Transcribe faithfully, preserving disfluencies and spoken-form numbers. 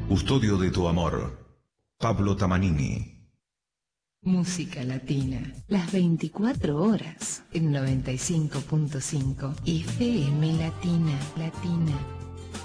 Custodio de tu amor, Pablo Tamanini. Música latina, las veinticuatro horas, en noventa y cinco punto cinco F M Latina, Latina.